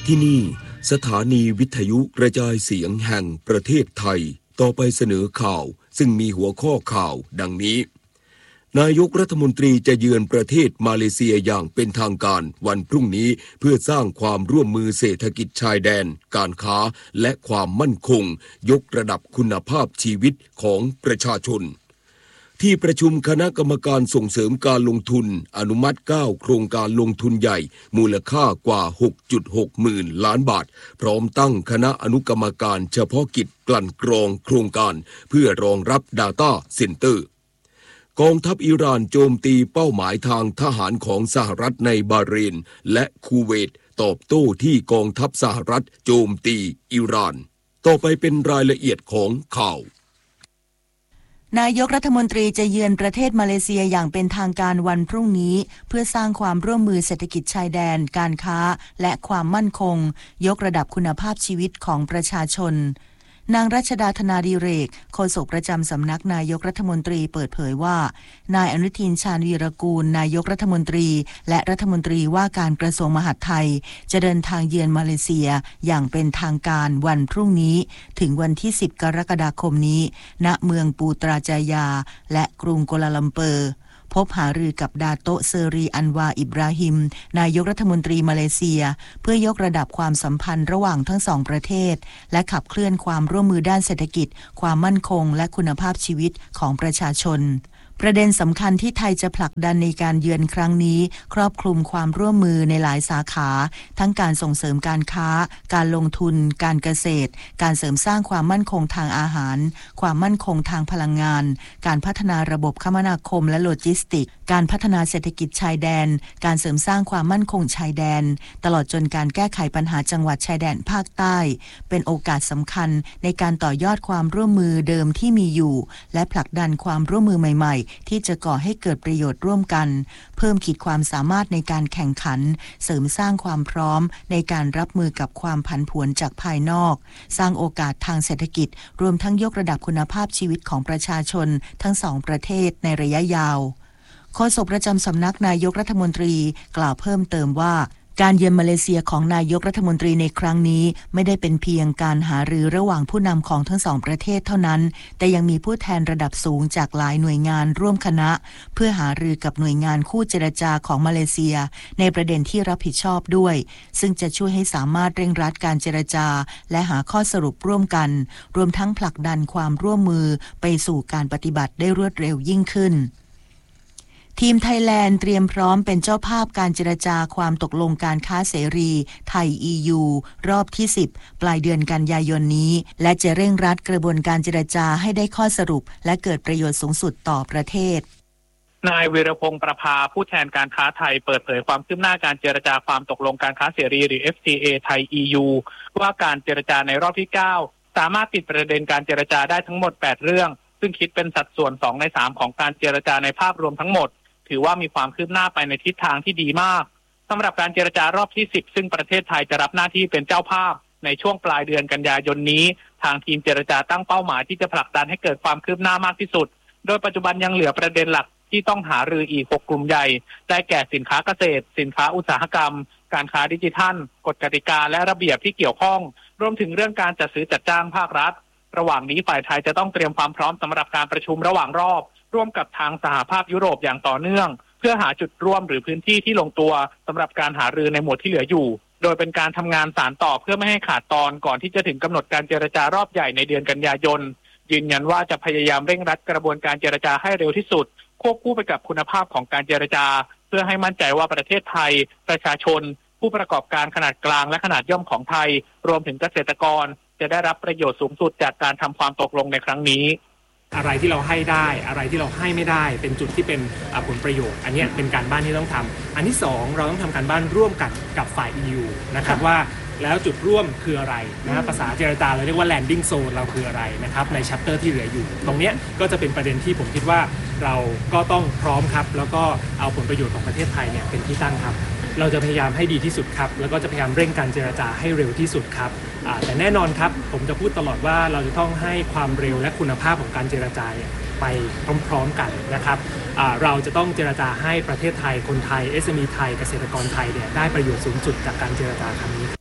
ที่นี่สถานีวิทยุกระจายเสียงแห่งประเทศไทยต่อไปเสนอข่าวซึ่งมีหัวข้อข่าวดังนี้นายกรัฐมนตรีจะเยือนประเทศมาเลเซียอย่างเป็นทางการวันพรุ่งนี้เพื่อสร้างความร่วมมือเศรษฐกิจชายแดนการค้าและความมั่นคงยกระดับคุณภาพชีวิตของประชาชนที่ประชุมคณะกรรมการส่งเสริมการลงทุนอนุมัติ9โครงการลงทุนใหญ่มูลค่ากว่า 6.6 หมื่นล้านบาทพร้อมตั้งคณะอนุกรรมการเฉพาะกิจกลั่นกรองโครงการเพื่อรองรับ Data Center กองทัพอิหร่านโจมตีเป้าหมายทางทหารของสหรัฐในบาห์เรนและคูเวตตอบโต้ที่กองทัพสหรัฐโจมตีอิหร่านต่อไปเป็นรายละเอียดของข่าวนายกรัฐมนตรีจะเยือนประเทศมาเลเซียอย่างเป็นทางการวันพรุ่งนี้เพื่อสร้างความร่วมมือเศรษฐกิจชายแดนการค้าและความมั่นคงยกระดับคุณภาพชีวิตของประชาชนนางรัชดาธนาดิเรกโฆษกประจำสำนักนายกรัฐมนตรีเปิดเผยว่านายอนุทินชาญวีรกูลนายกรัฐมนตรีและรัฐมนตรีว่าการกระทรวงมหาดไทยจะเดินทางเยือนมาเลเซียอย่างเป็นทางการวันพรุ่งนี้ถึงวันที่10กรกฎาคมนี้ณเมืองปูตราจายาและกรุงกัวลาลัมเปอร์พบหารือกับดาโตะเซรีอันวาอิบราฮิมนายกรัฐมนตรีมาเลเซียเพื่อยกระดับความสัมพันธ์ระหว่างทั้งสองประเทศและขับเคลื่อนความร่วมมือด้านเศรษฐกิจความมั่นคงและคุณภาพชีวิตของประชาชนประเด็นสำคัญที่ไทยจะผลักดันในการเยือนครั้งนี้ครอบคลุมความร่วมมือในหลายสาขาทั้งการส่งเสริมการค้าการลงทุนการเกษตรการเสริมสร้างความมั่นคงทางอาหารความมั่นคงทางพลังงานการพัฒนาระบบคมนาคมและโลจิสติกส์การพัฒนาเศรษฐกิจชายแดนการเสริมสร้างความมั่นคงชายแดนตลอดจนการแก้ไขปัญหาจังหวัดชายแดนภาคใต้เป็นโอกาสสำคัญในการต่อยอดความร่วมมือเดิมที่มีอยู่และผลักดันความร่วมมือใหม่ๆที่จะก่อให้เกิดประโยชน์ร่วมกันเพิ่มขีดความสามารถในการแข่งขันเสริมสร้างความพร้อมในการรับมือกับความผันผวนจากภายนอกสร้างโอกาสทางเศรษฐกิจรวมทั้งยกระดับคุณภาพชีวิตของประชาชนทั้งสองประเทศในระยะยาวโฆษกประจำสำนักนายกรัฐมนตรีกล่าวเพิ่มเติมว่าการเยือนมาเลเซียของนายกรัฐมนตรีในครั้งนี้ไม่ได้เป็นเพียงการหารือระหว่างผู้นำของทั้งสองประเทศเท่านั้นแต่ยังมีผู้แทนระดับสูงจากหลายหน่วยงานร่วมคณะเพื่อหารือกับหน่วยงานคู่เจรจาของมาเลเซียในประเด็นที่รับผิดชอบด้วยซึ่งจะช่วยให้สามารถเร่งรัดการเจรจาและหาข้อสรุปร่วมกันรวมทั้งผลักดันความร่วมมือไปสู่การปฏิบัติได้รวดเร็วยิ่งขึ้นทีมไทยแลนด์เตรียมพร้อมเป็นเจ้าภาพการเจรจาความตกลงการค้าเสรีไทย EU รอบที่10ปลายเดือนกันยายนนี้และจะเร่งรัดกระบวนการเจรจาให้ได้ข้อสรุปและเกิดประโยชน์สูงสุดต่อประเทศนายวีรพงษ์ประภาผู้แทนการค้าไทยเปิดเผยความคืบหน้าการเจรจาความตกลงการค้าเสรีหรือ FTA ไทย EU ว่าการเจรจาในรอบที่9สามารถปิดประเด็นการเจรจาได้ทั้งหมด8เรื่องซึ่งคิดเป็นสัดส่วน2ใน3ของการเจรจาในภาพรวมทั้งหมดถือว่ามีความคืบหน้าไปในทิศทางที่ดีมากสำหรับการเจรจารอบที่10ซึ่งประเทศไทยจะรับหน้าที่เป็นเจ้าภาพในช่วงปลายเดือนกันยายนนี้ทางทีมเจรจาตั้งเป้าหมายที่จะผลักดันให้เกิดความคืบหน้ามากที่สุดโดยปัจจุบันยังเหลือประเด็นหลักที่ต้องหารืออีก6กลุ่มใหญ่ได้แก่สินค้าเกษตรสินค้าอุตสาหกรรมการค้าดิจิทัลกฎกติกาและระเบียบที่เกี่ยวข้องรวมถึงเรื่องการจัดซื้อจัดจ้างภาครัฐระหว่างนี้ฝ่ายไทยจะต้องเตรียมความพร้อมสำหรับการประชุมระหว่างรอบร่วมกับทางสหภาพยุโรปอย่างต่อเนื่องเพื่อหาจุดร่วมหรือพื้นที่ที่ลงตัวสำหรับการหารือในหมวดที่เหลืออยู่โดยเป็นการทำงานสานต่อเพื่อไม่ให้ขาดตอนก่อนที่จะถึงกำหนดการเจรจารอบใหญ่ในเดือนกันยายนยืนยันว่าจะพยายามเร่งรัดกระบวนการเจรจาให้เร็วที่สุดควบคู่ไปกับคุณภาพของการเจรจาเพื่อให้มั่นใจว่าประเทศไทยประชาชนผู้ประกอบการขนาดกลางและขนาดย่อมของไทยรวมถึงเกษตรกรจะได้รับประโยชน์สูงสุดจากการทำความตกลงในครั้งนี้อะไรที่เราให้ได้อะไรที่เราให้ไม่ได้เป็นจุดที่เป็นผลประโยชน์อันนี้เป็นการบ้านที่ต้องทำอันที่2เราต้องทำการบ้านร่วมกันกับฝ่าย EU นะครับว่าแล้วจุดร่วมคืออะไรนะภาษาเจรจาเราเรียกว่า landing zone เราคืออะไรนะครับใน chapter ที่เหลืออยู่ตรงนี้ก็จะเป็นประเด็นที่ผมคิดว่าเราก็ต้องพร้อมครับแล้วก็เอาผลประโยชน์ของประเทศไทยเนี่ยเป็นที่ตั้งครับเราจะพยายามให้ดีที่สุดครับแล้วก็จะพยายามเร่งการเจรจาให้เร็วที่สุดครับแต่แน่นอนครับผมจะพูดตลอดว่าเราจะต้องให้ความเร็วและคุณภาพของการเจรจาไปพร้อมๆกันนะครับเราจะต้องเจรจาให้ประเทศไทยคนไทย SME ไทยเกษตรกรไทยเนี่ยได้ประโยชน์สูงสุดจากการเจรจาครั้งนี้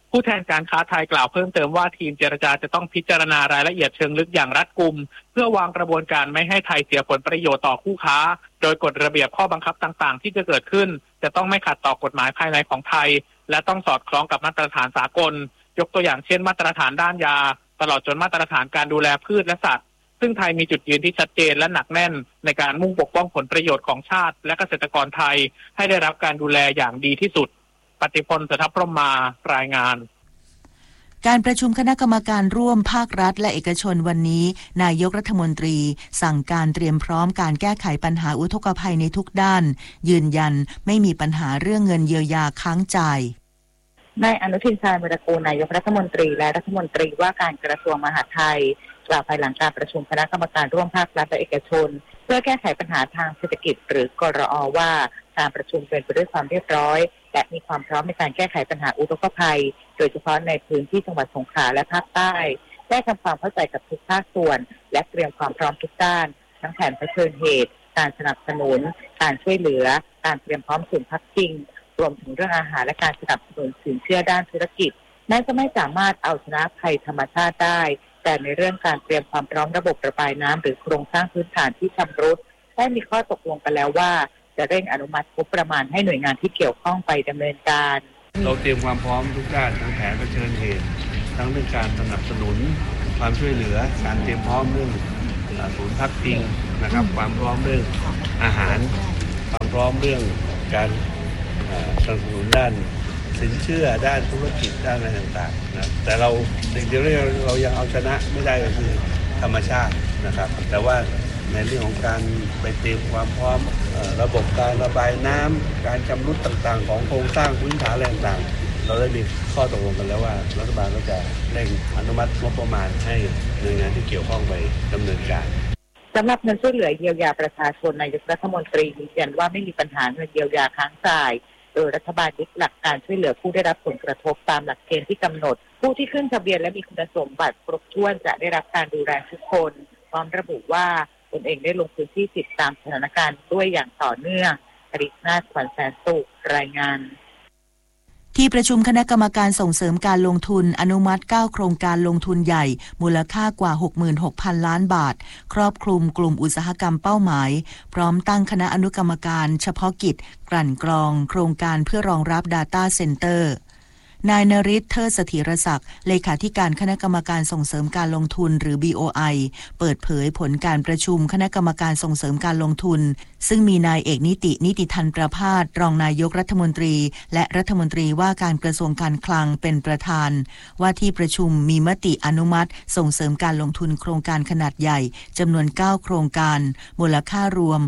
ผู้แทนการค้าไทยกล่าวเพิ่มเติมว่าทีมเจรจาจะต้องพิจารณารายละเอียดเชิงลึกอย่างรัดกุมเพื่อวางกระบวนการไม่ให้ไทยเสียผลประโยชน์ต่อคู่ค้าโดยกฎระเบียบข้อบังคับต่างๆที่จะเกิดขึ้นจะต้องไม่ขัดต่อกฎหมายภายในของไทยและต้องสอดคล้องกับมาตรฐานสากลยกตัวอย่างเช่นมาตรฐานด้านยาตลอดจนมาตรฐานการดูแลพืชและสัตว์ซึ่งไทยมีจุดยืนที่ชัดเจนและหนักแน่นในการมุ่งปกป้องผลประโยชน์ของชาติและเกษตรกรไทยให้ได้รับการดูแลอย่างดีที่สุดปฏิพล เสถพรหมารายงานการประชุมคณะกรรมการร่วมภาครัฐและเอกชนวันนี้นายกรัฐมนตรีสั่งการเตรียมพร้อมการแก้ไขปัญหาอุทกภัยในทุกด้านยืนยันไม่มีปัญหาเรื่องเงินเยียวยาค้างจ่ายนายอนุทิน ชาญวีรกูลนายกรัฐมนตรีและรัฐมนตรีว่าการกระทรวงมหาดไทยกล่าวภายหลังการประชุมคณะกรรมการร่วมภาครัฐและเอกชนเพื่อแก้ไขปัญหาทางเศรษฐกิจหรือกรอ.ว่าการประชุมเป็นไปด้วยความเรียบร้อยและมีความพร้อมในการแก้ไขปัญหาอุทกภัยโดยเฉพาะในพื้นที่จังหวัดสงขลาและภาคใต้ได้ทำความเข้าใจกับทุกภาคส่วนและเตรียมความพร้อมทุกด้านทั้งแผนเผชิญเหตุการสนับสนุนการช่วยเหลือการเตรียมพร้อมศูนย์พักพิงรวมถึงเรื่องอาหารและการสนับสนุนสินเชื่อด้านธุรกิจแม้จะไม่สามารถเอาชนะภัยธรรมชาติได้แต่ในเรื่องการเตรียมความพร้อมระบบระบายน้ำหรือโครงสร้างพื้นฐานที่ชำรุดได้มีข้อตกลงกันแล้วว่าจะเร่งอนุมัติงบประมาณให้หน่วยงานที่เกี่ยวข้องไปดำเนินการเราเตรียมความพร้อมทุกด้านทั้งแผนเผชิญเหตุทั้งเรื่องการสนับสนุนความช่วยเหลือการเตรียมพร้อมเรื่องศูนย์พักพิงนะครับความพร้อมเรื่องอาหารความพร้อมเรื่องการสนับสนุนด้านสินเชื่อด้านธุรกิจด้านอะไรต่างๆนะแต่เราสิ่งเดียวที่เรายังเอาชนะไม่ได้ก็คือธรรมชาตินะครับแต่ว่าในเรื่องของการไปเตรียมความพร้อมระบบการระบายน้ำการชำรุดต่างๆของโครงสร้างพื้นฐานแรงต่างๆเราได้มีข้อตกลงกันแล้วว่ารัฐบาลก็จะเร่งอนุมัติงบประมาณให้หน่วยงานที่เกี่ยวข้องไปดำเนินการสำหรับเงินช่วยเหลือเยียวยาประชาชนนายกรัฐมนตรียืนยันว่าไม่มีปัญหาเงินเยียวยาค้างจ่ายโดยรัฐบาลยึดหลักการช่วยเหลือผู้ได้รับผลกระทบตามหลักเกณฑ์ที่กำหนดผู้ที่ขึ้นทะเบียนและมีคุณสมบัติครบถ้วนจะได้รับการดูแลทุกคนพร้อมระบุว่าตนเองได้ลงพื้นที่ติดตามสถานการณ์ด้วยอย่างต่อเนื่องกฤษณาถ ขวัญแสนสุขรายงานที่ประชุมคณะกรรมการส่งเสริมการลงทุนอนุมัติ9โครงการลงทุนใหญ่มูลค่ากว่า 66,000 ล้านบาทครอบคลุมกลุ่มอุตสาหกรรมเป้าหมายพร้อมตั้งคณะอนุกรรมการเฉพาะกิจกลั่นกรองโครงการเพื่อรองรับ Data Centerนายนฤทธิ์ เทิดเสถียรศักดิ์เลขาธิการคณะกรรมการส่งเสริมการลงทุนหรือ BOI เปิดเผยผลการประชุมคณะกรรมการส่งเสริมการลงทุนซึ่งมีนายเอกนิติธันประภาสรองนายกรัฐมนตรีและรัฐมนตรีว่าการกระทรวงการคลังเป็นประธานว่าที่ประชุมมีมติอนุมัติส่งเสริมการลงทุนโครงการขนาดใหญ่จำนวน9โครงการมูลค่ารวม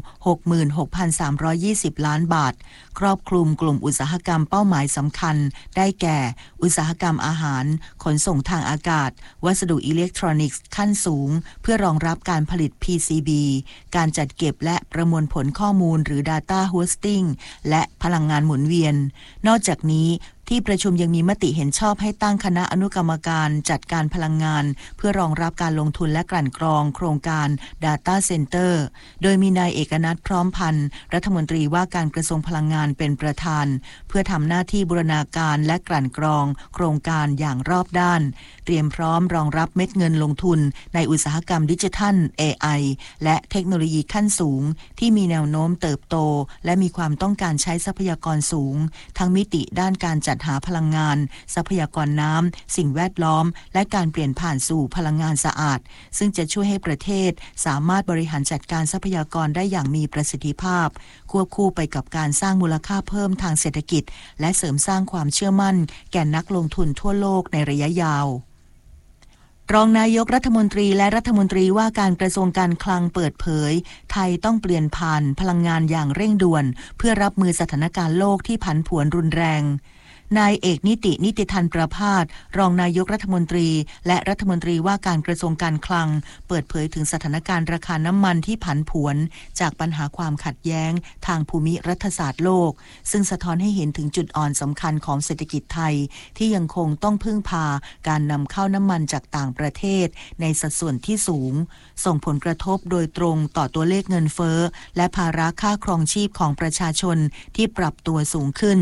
66,320 ล้านบาทครอบคลุมกลุ่มอุตสาหกรรมเป้าหมายสำคัญได้แก่อุตสาหกรรมอาหารขนส่งทางอากาศวัสดุอิเล็กทรอนิกส์ขั้นสูงเพื่อรองรับการผลิต PCB การจัดเก็บและประมวลผลข้อมูลหรือ Data Hosting และพลังงานหมุนเวียนนอกจากนี้ที่ประชุมยังมีมติเห็นชอบให้ตั้งคณะอนุกรรมการจัดการพลังงานเพื่อรองรับการลงทุนและกลั่นกรองโครงการ Data Center โดยมีนายเอกนัทพร้อมพันธ์รัฐมนตรีว่าการกระทรวงพลังงานเป็นประธานเพื่อทำหน้าที่บูรณาการและกลั่นกรองโครงการอย่างรอบด้านเตรียมพร้อมรองรับเม็ดเงินลงทุนในอุตสาหกรรมดิจิทัล AI และเทคโนโลยีขั้นสูงที่มีแนวโน้มเติบโตและมีความต้องการใช้ทรัพยากรสูงทั้งมิติด้านการจัดหาพลังงานทรัพยากรน้ำสิ่งแวดล้อมและการเปลี่ยนผ่านสู่พลังงานสะอาดซึ่งจะช่วยให้ประเทศสามารถบริหารจัดการทรัพยากรได้อย่างมีประสิทธิภาพควบคู่ไปกับการสร้างมูลค่าเพิ่มทางเศรษฐกิจและเสริมสร้างความเชื่อมั่นแก่นักลงทุนทั่วโลกในระยะยาวรองนายกรัฐมนตรีและรัฐมนตรีว่าการกระทรวงการคลังเปิดเผยไทยต้องเปลี่ยนผ่านพลังงานอย่างเร่งด่วนเพื่อรับมือสถานการณ์โลกที่ผันผวนรุนแรงนายเอกนิติธันประภาสรองนายกรัฐมนตรีและรัฐมนตรีว่าการกระทรวงการคลังเปิดเผยถึงสถานการณ์ราคาน้ำมันที่ผันผวนจากปัญหาความขัดแย้งทางภูมิรัฐศาสตร์โลกซึ่งสะท้อนให้เห็นถึงจุดอ่อนสำคัญของเศรษฐกิจไทยที่ยังคงต้องพึ่งพาการนำเข้าน้ำมันจากต่างประเทศในสัดส่วนที่สูงส่งผลกระทบโดยตรงต่อตัวเลขเงินเฟ้อและภาระค่าครองชีพของประชาชนที่ปรับตัวสูงขึ้น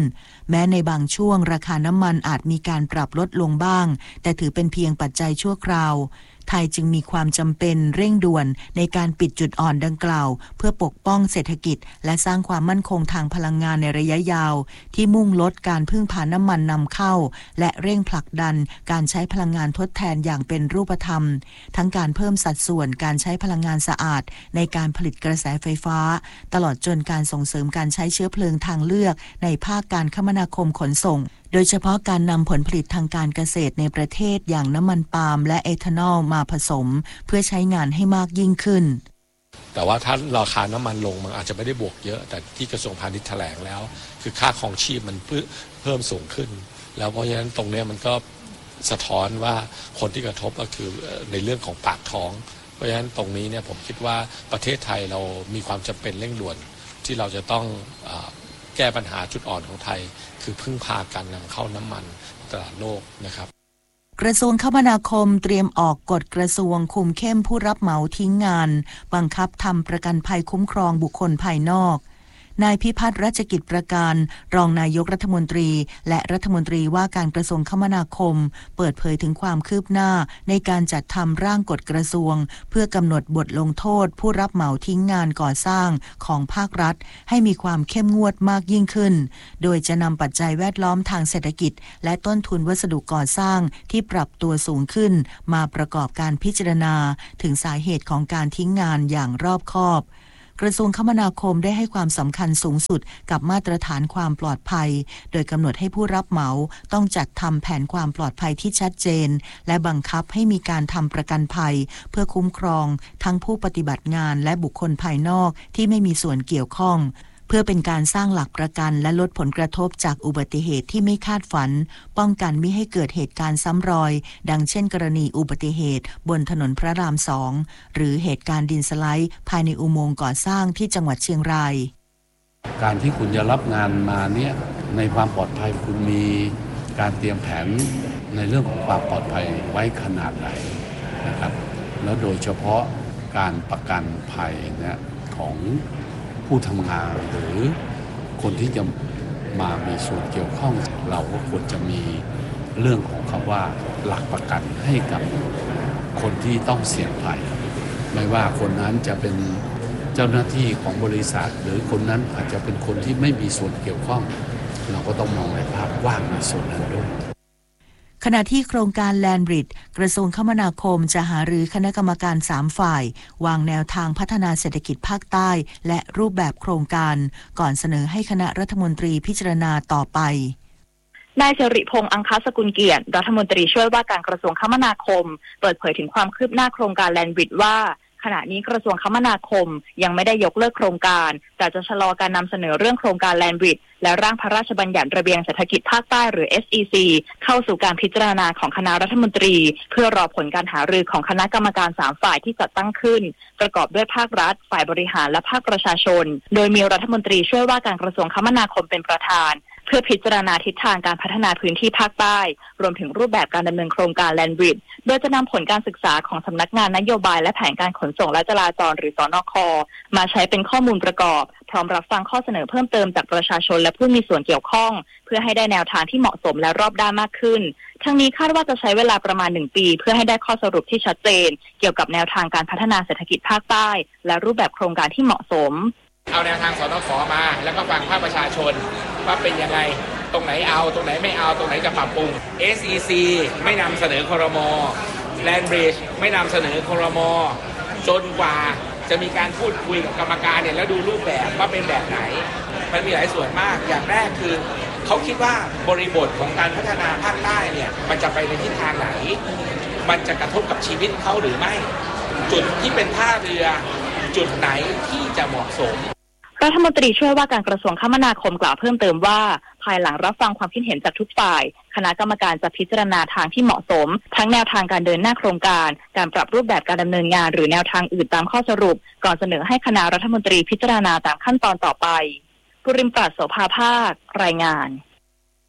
แม้ในบางช่วงราคาน้ำมันอาจมีการปรับลดลงบ้างแต่ถือเป็นเพียงปัจจัยชั่วคราวไทยจึงมีความจำเป็นเร่งด่วนในการปิดจุดอ่อนดังกล่าวเพื่อปกป้องเศรษฐกิจและสร้างความมั่นคงทางพลังงานในระยะยาวที่มุ่งลดการพึ่งพาน้ำมันนำเข้าและเร่งผลักดันการใช้พลังงานทดแทนอย่างเป็นรูปธรรมทั้งการเพิ่มสัดส่วนการใช้พลังงานสะอาดในการผลิตกระแสไฟฟ้าตลอดจนการส่งเสริมการใช้เชื้อเพลิงทางเลือกในภาคการคมนาคมขนส่งโดยเฉพาะการนำผลผลิตทางการเกษตรในประเทศอย่างน้ำมันปาล์มและเอทานอลมาผสมเพื่อใช้งานให้มากยิ่งขึ้นแต่ว่าถ้าราคาน้ำมันลงมันอาจจะไม่ได้บวกเยอะแต่ที่กระทรวงพาณิชย์แถลงแล้วคือค่าครองชีพมันเพิ่มสูงขึ้นแล้วเพราะฉะนั้นตรงนี้มันก็สะท้อนว่าคนที่กระทบก็คือในเรื่องของปากท้องเพราะฉะนั้นตรงนี้เนี่ยผมคิดว่าประเทศไทยเรามีความจำเป็นเร่งด่วนที่เราจะต้องแก้ปัญหาจุดอ่อนของไทยคือพึ่งพาการนำเข้าน้ำมันตลาดโลกนะครับกระทรวงคมนาคมเตรียมออกกฎกระทรวงคุมเข้มผู้รับเหมาทิ้งงานบังคับทำประกันภัยคุ้มครองบุคคลภายนอกนายพิพัฒน์รัชกิจประการรองนายกรัฐมนตรีและรัฐมนตรีว่าการกระทรวงคมนาคมเปิดเผยถึงความคืบหน้าในการจัดทำร่างกฎกระทรวงเพื่อกำหนดบทลงโทษผู้รับเหมาทิ้งงานก่อสร้างของภาครัฐให้มีความเข้มงวดมากยิ่งขึ้นโดยจะนำปัจจัยแวดล้อมทางเศรษฐกิจและต้นทุนวัสดุก่อสร้างที่ปรับตัวสูงขึ้นมาประกอบการพิจารณาถึงสาเหตุของการทิ้งงานอย่างรอบคอบกระทรวงคมนาคมได้ให้ความสำคัญสูงสุดกับมาตรฐานความปลอดภัยโดยกำหนดให้ผู้รับเหมาต้องจัดทำแผนความปลอดภัยที่ชัดเจนและบังคับให้มีการทำประกันภัยเพื่อคุ้มครองทั้งผู้ปฏิบัติงานและบุคคลภายนอกที่ไม่มีส่วนเกี่ยวข้องเพื่อเป็นการสร้างหลักประกันและลดผลกระทบจากอุบัติเหตุที่ไม่คาดฝันป้องกันไม่ให้เกิดเหตุการณ์ซ้ำรอยดังเช่นกรณีอุบัติเหตุบนถนนพระราม2หรือเหตุการณ์ดินสไลด์ภายในอุโมงค์ก่อสร้างที่จังหวัดเชียงรายการที่คุณจะรับงานมาเนี่ยในความปลอดภัยคุณมีการเตรียมแผนในเรื่องของความปลอดภัยไว้ขนาดไหนนะครับแล้วโดยเฉพาะการประกันภัยเนี่ยของผู้ทำงานหรือคนที่จะมามีส่วนเกี่ยวข้องเราก็ควรจะมีเรื่องของคำว่าหลักประกันให้กับคนที่ต้องเสี่ยงภัยไม่ว่าคนนั้นจะเป็นเจ้าหน้าที่ของบริษัทหรือคนนั้นอาจจะเป็นคนที่ไม่มีส่วนเกี่ยวข้องเราก็ต้องมองในภาพกว้างในส่วนนั้นด้วยขณะที่โครงการแลนด์บริดจ์กระทรวงคมนาคมจะหารือคณะกรรมการ3ฝ่ายวางแนวทางพัฒนาเศรษฐกิจภาคใต้และรูปแบบโครงการก่อนเสนอให้คณะรัฐมนตรีพิจารณาต่อไปนายสิริพงษ์อังคสกุลเกียรติรัฐมนตรีช่วยว่าการกระทรวงคมนาคมเปิดเผยถึงความคืบหน้าโครงการแลนด์บริดจ์ว่าขณะนี้กระทรวงคมนาคมยังไม่ได้ยกเลิกโครงการแต่จะชะลอการนำเสนอเรื่องโครงการแลนด์บริดจ์และร่างพระราชบัญญัติระเบียงเศรษฐกิจภาคใต้หรือ SEC เข้าสู่การพิจารณาของคณะรัฐมนตรีเพื่อรอผลการหารือของคณะกรรมการ3ฝ่ายที่จัดตั้งขึ้นประกอบด้วยภาครัฐฝ่ายบริหารและภาคประชาชนโดยมีรัฐมนตรีช่วยว่าการกระทรวงคมนาคมเป็นประธานเพื่อพิจารณาทิศทางการพัฒนาพื้นที่ภาคใต้รวมถึงรูปแบบการดำเนินโครงการแลนด์บริดจ์โดยจะนำผลการศึกษาของสำนักงานนโยบายและแผนการขนส่งและจราจรหรือสนค.มาใช้เป็นข้อมูลประกอบพร้อมรับฟังข้อเสนอเพิ่มเติมจากประชาชนและผู้มีส่วนเกี่ยวข้องเพื่อให้ได้แนวทางที่เหมาะสมและรอบด้านมากขึ้นทั้งนี้คาดว่าจะใช้เวลาประมาณ1ปีเพื่อให้ได้ข้อสรุปที่ชัดเจนเกี่ยวกับแนวทางการพัฒนาเศรษฐกิจภาคใต้และรูปแบบโครงการที่เหมาะสมเอาแนวทางสนค.มาแล้วก็ฟังภาคประชาชนว่าเป็นยังไงตรงไหนเอาตรงไหนไม่เอาตรงไหนจะปรับปรุง SEC ไม่นำเสนอครม. Land Bridge ไม่นำเสนอครม.จนกว่าจะมีการพูดคุยกับกรรมการเนี่ยแล้วดูรูปแบบว่าเป็นแบบไหนมันมีหลายส่วนมากอย่างแรกคือเขาคิดว่าบริบทของการพัฒนาภาคใต้เนี่ยมันจะไปในทิศทางไหนมันจะกระทบกับชีวิตเขาหรือไม่จุดที่เป็นท่าเรือจุดไหนที่จะเหมาะสมรัฐมนตรีช่วยว่าการกระทรวงคมนาคมกล่าวเพิ่มเติมว่าภายหลังรับฟังความคิดเห็นจากทุกฝ่ายคณะกรรมการจะพิจารณาทางที่เหมาะสมทั้งแนวทางการเดินหน้าโครงการการปรับรูปแบบการดำเนินงานหรือแนวทางอื่นตามข้อสรุปก่อนเสนอให้คณะรัฐมนตรีพิจารณาตามขั้นตอนต่อไปปุริมปราศโสภาภาครายงาน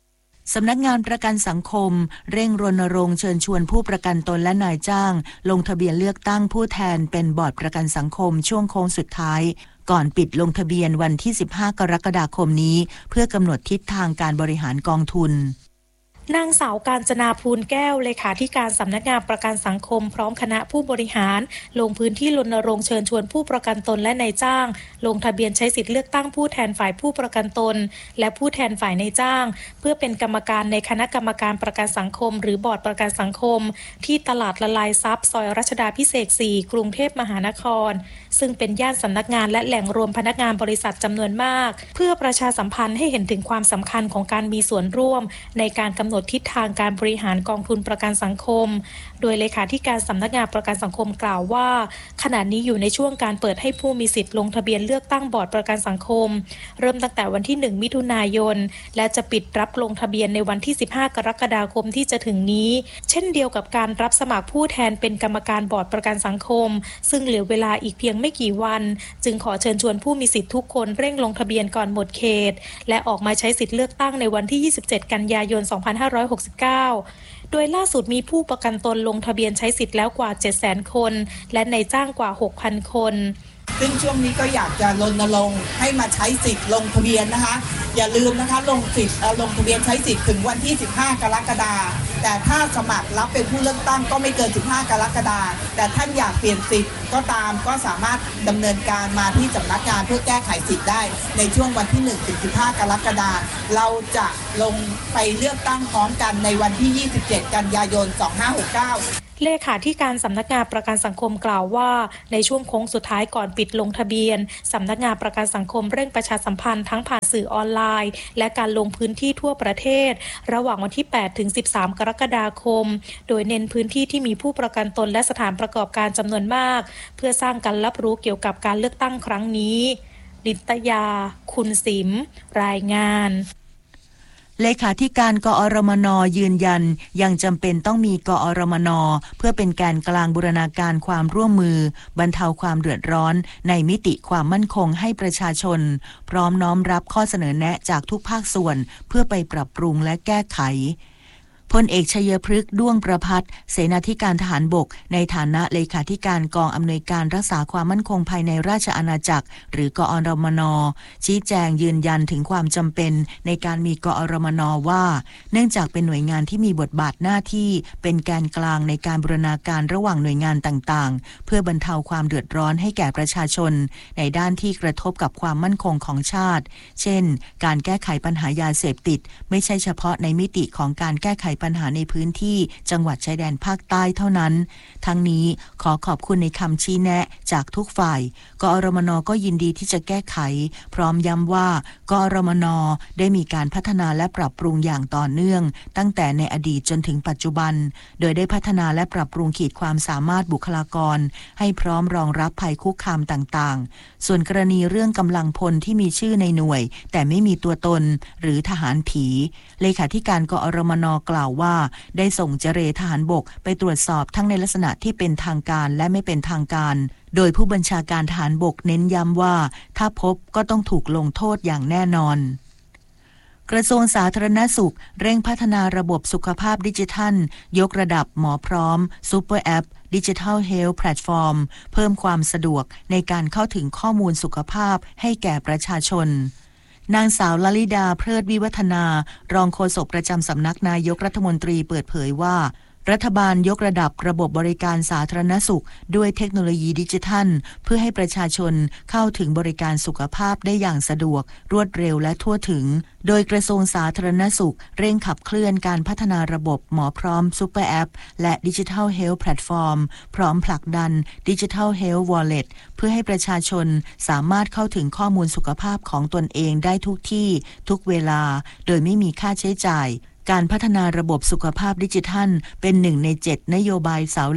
สำนักงานประกันสังคมเร่งรณรงค์เชิญชวนผู้ประกันตนและนายจ้างลงทะเบียนเลือกตั้งผู้แทนเป็นบอร์ดประกันสังคมช่วงโค้งสุดท้ายก่อนปิดลงทะเบียนวันที่15กรกฎาคมนี้เพื่อกำหนดทิศทางการบริหารกองทุนนางสาวกาญจนาภูลแก้วเลขาธิการสำนักงานประกันสังคมพร้อมคณะผู้บริหารลงพื้นที่รณรงค์เชิญชวนผู้ประกันตนและนายจ้างลงทะเบียนใช้สิทธิเลือกตั้งผู้แทนฝ่ายผู้ประกันตนและผู้แทนฝ่ายนายจ้างเพื่อเป็นกรรมการในคณะกรรมการประกันสังคมหรือบอร์ดประกันสังคมที่ตลาดละลายทรัพย์ซอยรัชดาภิเษก 4 กรุงเทพมหานครซึ่งเป็นย่านสำนักงานและแหล่งรวมพนักงานบริษัทจำนวนมากเพื่อประชาสัมพันธ์ให้เห็นถึงความสำคัญของการมีส่วนร่วมในการกำหนดทิศทางการบริหารกองทุนประกันสังคมโดยเลขาธิการสำนักงานประกันสังคมกล่าวว่าขณะนี้อยู่ในช่วงการเปิดให้ผู้มีสิทธิ์ลงทะเบียนเลือกตั้งบอร์ดประกันสังคมเริ่มตั้งแต่วันที่1มิถุนายนและจะปิดรับลงทะเบียนในวันที่15กรกฎาคมที่จะถึงนี้เช่นเดียวกับการรับสมัครผู้แทนเป็นกรรมการบอร์ดประกันสังคมซึ่งเหลือเวลาอีกเพียงไม่กี่วันจึงขอเชิญชวนผู้มีสิทธิ์ทุกคนเร่งลงทะเบียนก่อนหมดเขตและออกมาใช้สิทธิ์เลือกตั้งในวันที่27กันยายน2569โดยล่าสุดมีผู้ประกันตนลงทะเบียนใช้สิทธิ์แล้วกว่า 700,000 คนและนายจ้างกว่า 6,000 คนซึ่งช่วงนี้ก็อยากจะรณรงค์ให้มาใช้สิทธิ์ลงทะเบียนนะคะอย่าลืมนะคะลงทะเบียนใช้สิทธิ์ถึงวันที่15กรกฎาคมแต่ถ้าสมัครรับเป็นผู้เลือกตั้งก็ไม่เกิน15กรกฎาคมแต่ท่านอยากเปลี่ยนสิทธิ์ก็ตามก็สามารถดำเนินการมาที่สำนักงานเพื่อแก้ไขสิทธิ์ได้ในช่วงวันที่1ถึง15กรกฎาคมเราจะลงไปเลือกตั้งพร้อมกันในวันที่27กันยายน2569 เลขาธิการสำนักงานประกันสังคมกล่าวว่าในช่วงโค้งสุดท้ายก่อนปิดลงทะเบียนสำนักงานประกันสังคมเร่งประชาสัมพันธ์ทั้งผ่านสื่อออนไลน์และการลงพื้นที่ทั่วประเทศระหว่างวันที่8ถึง13กรกฎาคมโดยเน้นพื้นที่ที่มีผู้ประกันตนและสถานประกอบการจำนวนมากเพื่อสร้างการรับรู้เกี่ยวกับการเลือกตั้งครั้งนี้นิตยาคุณสิมรายงานเลขาธิการกอรมน.ยืนยันยังจำเป็นต้องมีกอรมน.เพื่อเป็นแกนกลางบูรณาการความร่วมมือบรรเทาความเดือดร้อนในมิติความมั่นคงให้ประชาชนพร้อมน้อมรับข้อเสนอแนะจากทุกภาคส่วนเพื่อไปปรับปรุงและแก้ไขพลเอกชัยพฤกษ์ด้วงประภัตเสนาธิการทหารบกในฐานะเลขาธิการกองอำนวยการรักษาความมั่นคงภายในราชอาณาจักรหรือกอรมน.ชี้แจงยืนยันถึงความจำเป็นในการมีกอรมน.ว่าเนื่องจากเป็นหน่วยงานที่มีบทบาทหน้าที่เป็นแกนกลางในการบูรณาการระหว่างหน่วยงานต่างๆเพื่อบรรเทาความเดือดร้อนให้แก่ประชาชนในด้านที่กระทบกับความมั่นคงของชาติเช่นการแก้ไขปัญหายาเสพติดไม่ใช่เฉพาะในมิติของการแก้ไขปัญหาในพื้นที่จังหวัดชายแดนภาคใต้เท่านั้นทั้งนี้ขอขอบคุณในคำชี้แนะจากทุกฝ่ายกอรมน.ก็ยินดีที่จะแก้ไขพร้อมย้ำว่ากอรมน.ได้มีการพัฒนาและปรับปรุงอย่างต่อเนื่องตั้งแต่ในอดีตจนถึงปัจจุบันโดยได้พัฒนาและปรับปรุงขีดความสามารถบุคลากรให้พร้อมรองรับภัยคุกคามต่างๆส่วนกรณีเรื่องกำลังพลที่มีชื่อในหน่วยแต่ไม่มีตัวตนหรือทหารผีเลขาธิการกอรมน.กล่าวว่าได้ส่งเจรทหารบกไปตรวจสอบทั้งในลักษณะที่เป็นทางการและไม่เป็นทางการโดยผู้บัญชาการทหารบกเน้นย้ำว่าถ้าพบก็ต้องถูกลงโทษอย่างแน่นอนกระทรวงสาธารณสุขเร่งพัฒนาระบบสุขภาพดิจิทัลยกระดับหมอพร้อมซูเปอร์แอปดิจิทัลเฮลท์แพลตฟอร์มเพิ่มความสะดวกในการเข้าถึงข้อมูลสุขภาพให้แก่ประชาชนนางสาวลลิดาเพลิดวิวัฒนารองโฆษกประจำสำนักนายกรัฐมนตรีเปิดเผยว่ารัฐบาลยกระดับระบบบริการสาธารณสุขด้วยเทคโนโลยีดิจิทัลเพื่อให้ประชาชนเข้าถึงบริการสุขภาพได้อย่างสะดวกรวดเร็วและทั่วถึงโดยกระทรวงสาธารณสุขเร่งขับเคลื่อนการพัฒนาระบบหมอพร้อมซูเปอร์แอปและดิจิทัลเฮลท์แพลตฟอร์มพร้อมผลักดันดิจิทัลเฮลท์วอลเล็ตเพื่อให้ประชาชนสามารถเข้าถึงข้อมูลสุขภาพของตนเองได้ทุกที่ทุกเวลาโดยไม่มีค่าใช้จ่ายการพัฒนาระบบสุขภาพดิจิทัลเป็น1 ใน 7นโยบายเสาหลัก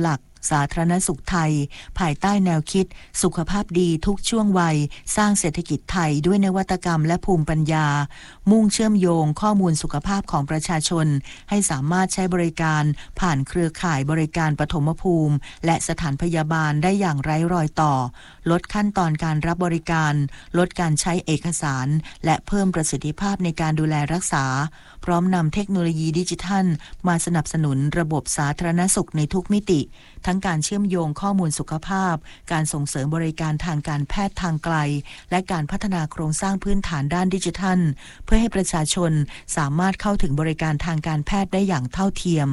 สาธารณสุขไทยภายใต้แนวคิดสุขภาพดีทุกช่วงวัยสร้างเศรษฐกิจไทยด้วยนวัตกรรมและภูมิปัญญามุ่งเชื่อมโยงข้อมูลสุขภาพของประชาชนให้สามารถใช้บริการผ่านเครือข่ายบริการปฐมภูมิและสถานพยาบาลได้อย่างไร้รอยต่อลดขั้นตอนการรับบริการลดการใช้เอกสารและเพิ่มประสิทธิภาพในการดูแลรักษาพร้อมนำเทคโนโลยีดิจิทัลมาสนับสนุนระบบสาธารณสุขในทุกมิติทั้งการเชื่อมโยงข้อมูลสุขภาพการส่งเสริมบริการทางการแพทย์ทางไกลและการพัฒนาโครงสร้างพื้นฐานด้านดิจิทัลเพื่อให้ประชาชนสามารถเข้าถึงบริการทางการแพทย์ได้อย่างเท่าเทียม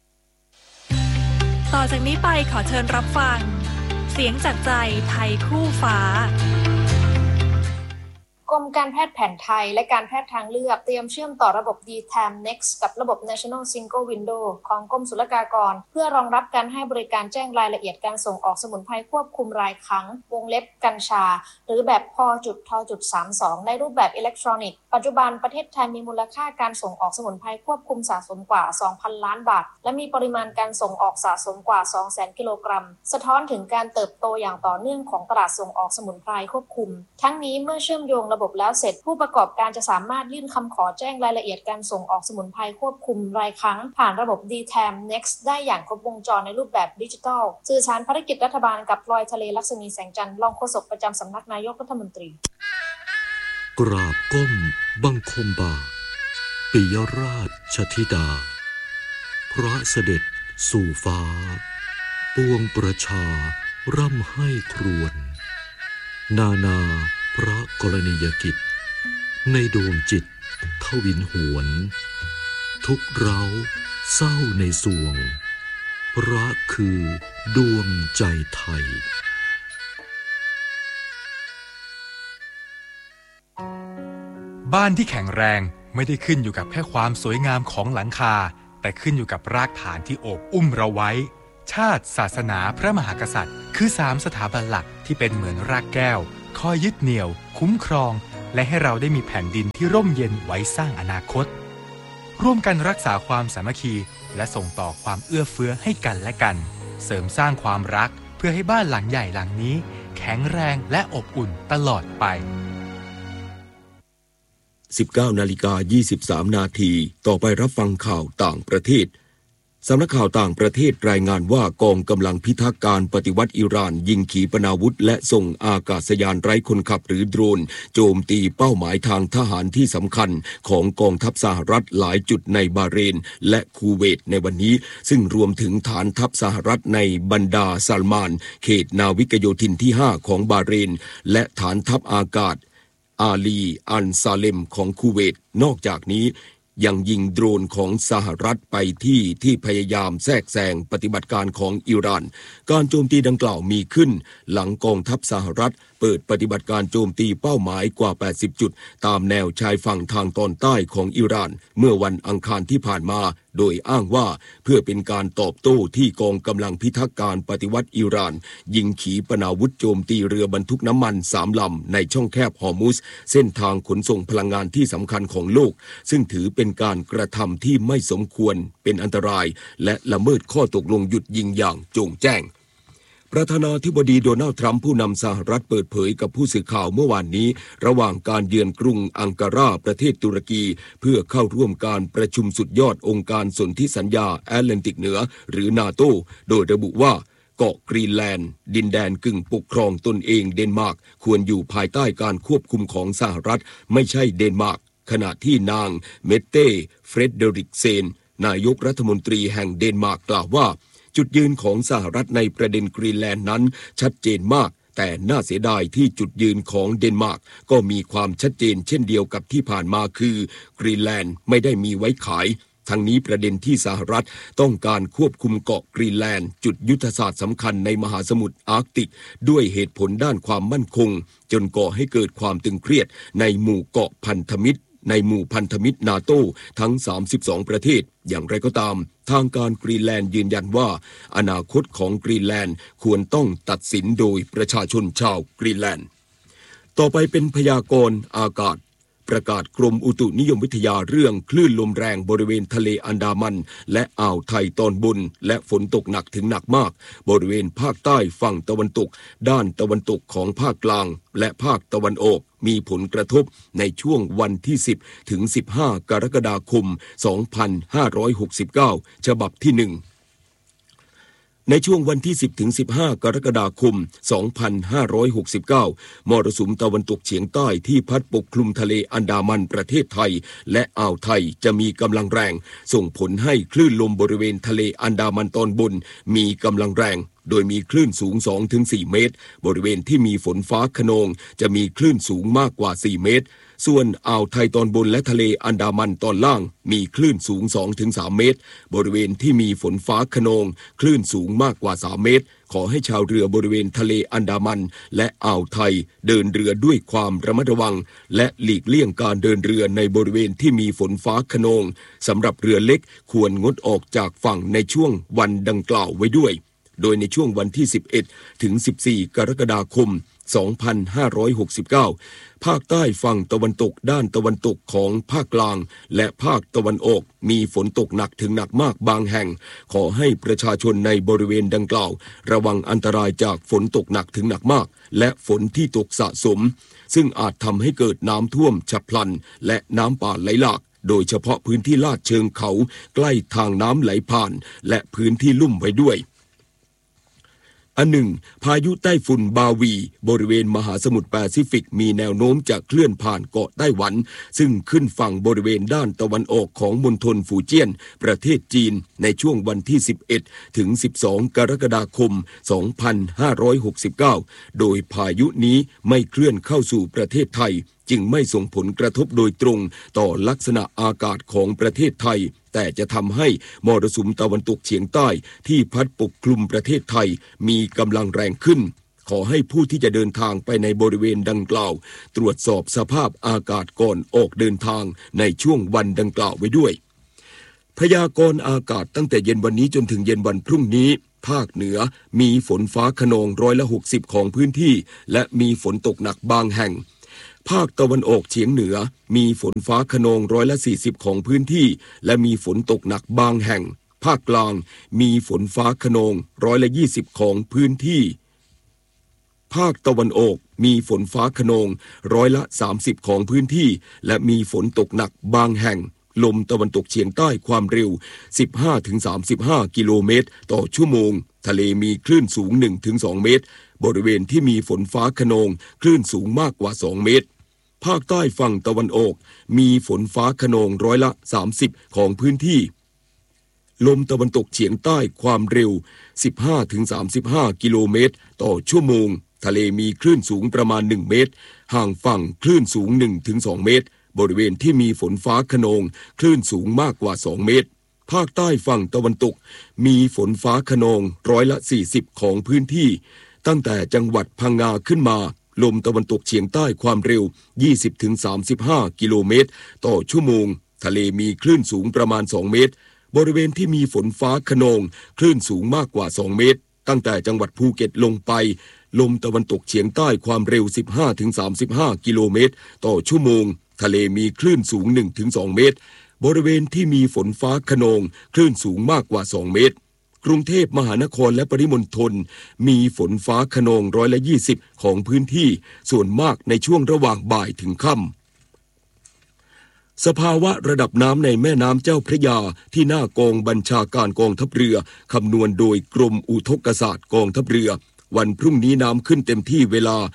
ต่อจากนี้ไปขอเชิญรับฟังเสียงจากใจไทยคู่ฟ้ากรมการแพทย์แผนไทยและการแพทย์ทางเลือกเตรียมเชื่อมต่อระบบ DTAM Next กับระบบ National Single Window ของกรมศุลกากรเพื่อรองรับการให้บริการแจ้งรายละเอียดการส่งออกสมุนไพรควบคุมรายครั้งวงเล็บกัญชาหรือแบบพ.ท.32ในรูปแบบอิเล็กทรอนิกส์ปัจจุบันประเทศไทยมีมูลค่าการส่งออกสมุนไพรควบคุมสะสมกว่า 2,000 ล้านบาทและมีปริมาณการส่งออกสะสมกว่า 200,000 กิโลกรัมสะท้อนถึงการเติบโตอย่างต่อเนื่องของตลาดส่งออกสมุนไพรควบคุมทั้งนี้เมื่อเชื่อมโยงระบบแล้วเสร็จผู้ประกอบการจะสามารถยื่นคำขอแจ้งรายละเอียดการส่งออกสมุนไพรควบคุมรายครั้งผ่านระบบ DTAM Next ได้อย่างครบวงจรในรูปแบบดิจิทัลสื่อสารภารกิจรัฐบาลกับพลอยทะเลลักษมีแสงจันทร์รองโฆษกประจำสำนักนายกรัฐมนตรีกราบก้มบังคมบาทปิยราชธิดาพระเสด็จสู่ฟ้าปวงประชาร่ำให้ครวญนาพระกรณียกิจในดวงจิตทวินหวนทุกเร้าเศร้าในสวงพระคือดวงใจไทยบ้านที่แข็งแรงไม่ได้ขึ้นอยู่กับแค่ความสวยงามของหลังคาแต่ขึ้นอยู่กับรากฐานที่โอบอุ้มเราไว้ชาติศาสนาพระมหากษัตริย์คือ3สถาบันหลักที่เป็นเหมือนรากแก้วคอยยึดเหนี่ยวคุ้มครองและให้เราได้มีแผ่นดินที่ร่มเย็นไว้สร้างอนาคตร่วมกันรักษาความสามัคคีและส่งต่อความเอื้อเฟื้อให้กันและกันเสริมสร้างความรักเพื่อให้บ้านหลังใหญ่หลังนี้แข็งแรงและอบอุ่นตลอดไป 19:23 นาทีต่อไปรับฟังข่าวต่างประเทศสำนักข่าวต่างประเทศรายงานว่ากองกำลังพิทักษ์การปฏิวัติอิหร่านยิงขีปนาวุธและส่งอากาศยานไร้คนขับหรือโดรนโจมตีเป้าหมายทางทหารที่สำคัญของกองทัพสหรัฐหลายจุดในบาห์เรนและคูเวตในวันนี้ซึ่งรวมถึงฐานทัพสหรัฐในบันดาซัลมานเขตนาวิกโยธินที่5ของบาห์เรนและฐานทัพอากาศอาลีอันซาเลมของคูเวตนอกจากนี้ยังยิงโดรนของสหรัฐไปที่พยายามแทรกแซงปฏิบัติการของอิหร่านการโจมตีดังกล่าวมีขึ้นหลังกองทัพสหรัฐเปิดปฏิบัติการโจมตีเป้าหมายกว่า80จุดตามแนวชายฝั่งทางตอนใต้ของอิหร่านเมื่อวันอังคารที่ผ่านมาโดยอ้างว่าเพื่อเป็นการตอบโต้ที่กองกำลังพิทักษ์การปฏิวัติอิหร่านยิงขีปนาวุธโจมตีเรือบรรทุกน้ำมัน3ลำในช่องแคบฮอร์มุซเส้นทางขนส่งพลังงานที่สำคัญของโลกซึ่งถือเป็นการกระทำที่ไม่สมควรเป็นอันตรายและละเมิดข้อตกลงหยุดยิงอย่างโจ่งแจ้งประธานาธิบดีโดนัลด์ทรัมป์ผู้นำสหรัฐเปิดเผยกับผู้สื่อข่าวเมื่อวานนี้ระหว่างการเยือนกรุงอังการาประเทศตุรกีเพื่อเข้าร่วมการประชุมสุดยอดองค์การสนธิสัญญาแอตแลนติกเหนือหรือนาโตโดยระบุว่าเกาะกรีนแลนด์ดินแดนกึ่งปกครองตนเองเดนมาร์กควรอยู่ภายใต้การควบคุมของสหรัฐไม่ใช่เดนมาร์กขณะที่นางเมเต้เฟรเดริกเซนนายกรัฐมนตรีแห่งเดนมาร์กกล่าวว่าจุดยืนของสหรัฐในประเด็นกรีนแลนด์นั้นชัดเจนมากแต่น่าเสียดายที่จุดยืนของเดนมาร์กก็มีความชัดเจนเช่นเดียวกับที่ผ่านมาคือกรีนแลนด์ไม่ได้มีไว้ขายทั้งนี้ประเด็นที่สหรัฐต้องการควบคุมเกาะกรีนแลนด์จุดยุทธศาสตร์สำคัญในมหาสมุทรอาร์กติกด้วยเหตุผลด้านความมั่นคงจนก่อให้เกิดความตึงเครียดในหมู่เกาะพันธมิตรนาโต้ทั้ง32ประเทศอย่างไรก็ตามทางการกรีนแลนด์ยืนยันว่าอนาคตของกรีนแลนด์ควรต้องตัดสินโดยประชาชนชาวกรีนแลนด์ต่อไปเป็นพยากรณ์อากาศประกาศกรมอุตุนิยมวิทยาเรื่องคลื่นลมแรงบริเวณทะเลอันดามันและอ่าวไทยตอนบนและฝนตกหนักถึงหนักมากบริเวณภาคใต้ฝั่งตะวันตกด้านตะวันตกของภาคกลางและภาคตะวันออกมีผลกระทบในช่วงวันที่10ถึง15กรกฎาคม2569ฉบับที่1ในช่วงวันที่10ถึง15กรกฎาคม2569มรสุมตะวันตกเฉียงใต้ที่พัดปกคลุมทะเลอันดามันประเทศไทยและอ่าวไทยจะมีกำลังแรงส่งผลให้คลื่นลมบริเวณทะเลอันดามันตอนบนมีกำลังแรงโดยมีคลื่นสูง 2-4 เมตรบริเวณที่มีฝนฟ้าคะนองจะมีคลื่นสูงมากกว่า4 เมตรส่วนอ่าวไทยตอนบนและทะเลอันดามันตอนล่างมีคลื่นสูง 2-3 เมตรบริเวณที่มีฝนฟ้าคะนองคลื่นสูงมากกว่า3 เมตรขอให้ชาวเรือบริเวณทะเลอันดามันและอ่าวไทยเดินเรือด้วยความระมัดระวังและหลีกเลี่ยงการเดินเรือในบริเวณที่มีฝนฟ้าคะนองสำหรับเรือเล็กควรงดออกจากฝั่งในช่วงวันดังกล่าวไว้ด้วยโดยในช่วงวันที่11ถึง14กรกฎาคม2569ภาคใต้ฝั่งตะวันตกด้านตะวันตกของภาคกลางและภาคตะวันออกมีฝนตกหนักถึงหนักมากบางแห่งขอให้ประชาชนในบริเวณดังกล่าวระวังอันตรายจากฝนตกหนักถึงหนักมากและฝนที่ตกสะสมซึ่งอาจทำให้เกิดน้ำท่วมฉับพลันและน้ำป่าไหลหลากโดยเฉพาะพื้นที่ลาดเชิงเขาใกล้ทางน้ำไหลผ่านและพื้นที่ลุ่มไว้ด้วยอันหนึ่งพายุไต้ฝุ่นบาวีบริเวณมหาสมุทรแปซิฟิกมีแนวโน้มจะเคลื่อนผ่านเกาะไต้หวันซึ่งขึ้นฝั่งบริเวณด้านตะวันออกของมณฑลฟูเจี้ยนประเทศจีนในช่วงวันที่11ถึง12กรกฎาคม2569โดยพายุนี้ไม่เคลื่อนเข้าสู่ประเทศไทยจึงไม่ส่งผลกระทบโดยตรงต่อลักษณะอากาศของประเทศไทยแต่จะทำให้มรสุมตะวันตกเฉียงใต้ที่พัดปกคลุมประเทศไทยมีกำลังแรงขึ้นขอให้ผู้ที่จะเดินทางไปในบริเวณดังกล่าวตรวจสอบสภาพอากาศก่อนออกเดินทางในช่วงวันดังกล่าวไว้ด้วยพยากรณ์อากาศตั้งแต่เย็นวันนี้จนถึงเย็นวันพรุ่งนี้ภาคเหนือมีฝนฟ้าคะนอง60%ของพื้นที่และมีฝนตกหนักบางแห่งภาคตะวันออกเฉียงเหนือมีฝนฟ้าคะนอง40%ของพื้นที่และมีฝนตกหนักบางแห่งภาคกลางมีฝนฟ้าคะนอง20%ของพื้นที่ภาคตะวันออกมีฝนฟ้าคะนอง30%ของพื้นที่และมีฝนตกหนักบางแห่งลมตะวันตกเฉียงใต้ความเร็ว 15-35 กิโลเมตรต่อชั่วโมงทะเลมีคลื่นสูง 1-2 เมตรบริเวณที่มีฝนฟ้าคะนองคลื่นสูงมากกว่า2 เมตรภาคใต้ฝั่งตะวันออกมีฝนฟ้าคะนอง30%ของพื้นที่ลมตะวันตกเฉียงใต้ความเร็ว 15-35 กิโลเมตรต่อชั่วโมงทะเลมีคลื่นสูงประมาณ1 เมตรห่างฝั่งคลื่นสูง 1-2 เมตรบริเวณที่มีฝนฟ้าคะนองคลื่นสูงมากกว่า2 เมตรภาคใต้ฝั่งตะวันตกมีฝนฟ้าคะนอง40%ของพื้นที่ตั้งแต่จังหวัดพังงาขึ้นมาลมตะวันตกเฉียงใต้ความเร็ว 20-35 กิโลเมตรต่อชั่วโมงทะเลมีคลื่นสูงประมาณ2 เมตรบริเวณที่มีฝนฟ้าคะนองคลื่นสูงมากกว่า2 เมตรตั้งแต่จังหวัดภูเก็ตลงไปลมตะวันตกเฉียงใต้ความเร็ว 15-35 กิโลเมตรต่อชั่วโมงทะเลมีคลื่นสูง 1-2 เมตรบริเวณที่มีฝนฟ้าคะนองคลื่นสูงมากกว่า2 เมตรกรุงเทพมหานครและปริมณฑลมีฝนฟ้าคะนอง20%ของพื้นที่ส่วนมากในช่วงระหว่างบ่ายถึงค่ำสภาวะระดับน้ำในแม่น้ำเจ้าพระยาที่หน้ากองบัญชาการกองทัพเรือคำนวณโดยกรมอุทกศาสตร์กองทัพเรือวันพรุ่งนี้น้ำขึ้นเต็มที่เวลา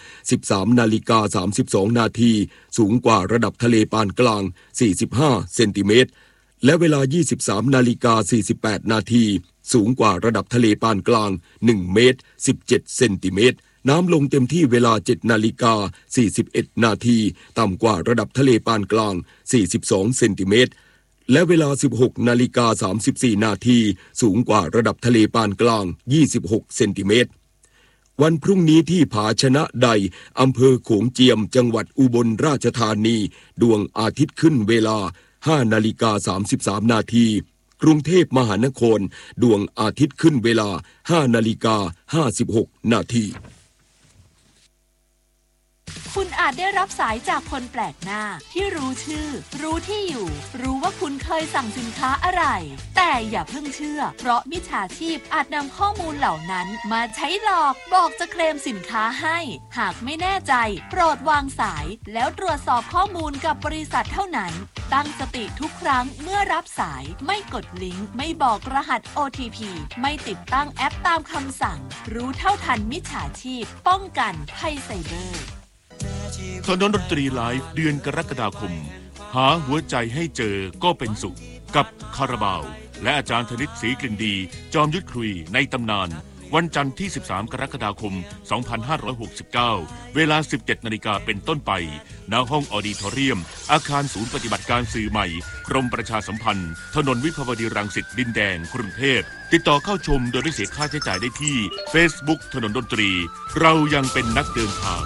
13:32 นาทีสูงกว่าระดับทะเลปานกลาง45เซนติเมตรและเวลา 23:48 นาทีสูงกว่าระดับทะเลปานกลาง1 เมตร 17 เซนติเมตรน้ำลงเต็มที่เวลา 7:41 นาทีต่ำกว่าระดับทะเลปานกลาง42เซนติเมตรและเวลา 16:34 นาทีสูงกว่าระดับทะเลปานกลาง26เซนติเมตรวันพรุ่งนี้ที่ผาชนะใดอำเภอโขงเจียมจังหวัดอุบลราชธานีดวงอาทิตย์ขึ้นเวลา 5:33 นาทีกรุงเทพมหานครดวงอาทิตย์ขึ้นเวลา 5:56 นาทีคุณอาจได้รับสายจากคนแปลกหน้าที่รู้ชื่อรู้ที่อยู่รู้ว่าคุณเคยสั่งสินค้าอะไรแต่อย่าเพิ่งเชื่อเพราะมิจฉาชีพอาจนำข้อมูลเหล่านั้นมาใช้หลอกบอกจะเคลมสินค้าให้หากไม่แน่ใจโปรดวางสายแล้วตรวจสอบข้อมูลกับบริษัทเท่านั้นตั้งสติทุกครั้งเมื่อรับสายไม่กดลิงก์ไม่บอกรหัส OTP ไม่ติดตั้งแอปตามคำสั่งรู้เท่าทันมิจฉาชีพป้องกันภัยไซเบอร์ถนนดนตรีไลฟ์เดือนกรกฎาคมหาหัวใจให้เจอก็เป็นสุขกับคาราบาวและอาจารย์ธนิตศรีกลิ่นดีจอมยุทธคุยในตำนานวันจันทร์ที่13กรกฎาคม2569เวลา 17 นาฬิกาเป็นต้นไปณห้องออดิทอเรียมอาคารศูนย์ปฏิบัติการสื่อใหม่กรมประชาสัมพันธ์ถนนวิภาวดีรังสิตดินแดงกรุงเทพติดต่อเข้าชมโดยไม่เสียค่าใช้จ่ายได้ที่ Facebook ถนนดนตรีเรายังเป็นนักเดินทาง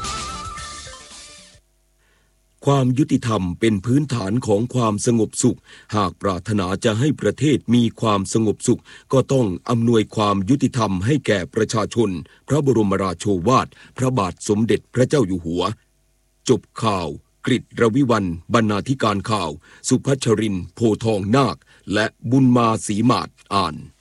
ความยุติธรรมเป็นพื้นฐานของความสงบสุขหากปรารถนาจะให้ประเทศมีความสงบสุขก็ต้องอำนวยความยุติธรรมให้แก่ประชาชนพระบรมราโชวาทพระบาทสมเด็จพระเจ้าอยู่หัวจบข่าวกฤษรวิวรรณบรรณาธิการข่าวสุพัชรินทร์โพทองนาคและบุญมาศรีมาศอ่าน